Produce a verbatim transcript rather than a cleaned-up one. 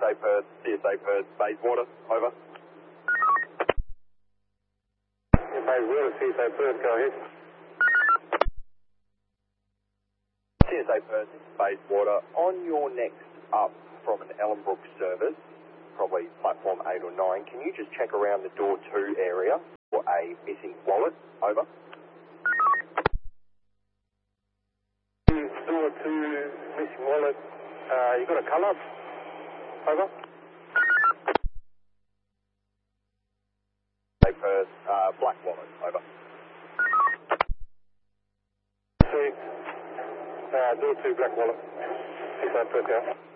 A Perth, C S A Perth, Bayswater, over. Bayswater, C S A Perth, go ahead. C S A Perth, Bayswater, on your next up from an Ellenbrook service, probably platform eight or nine, can you just check around the door two area for a missing wallet, over? Door two, missing wallet, uh, you got a colour? Over. Perth, uh, black wallet, over. Two, uh, door two, black wallet, C S A Perth, yeah.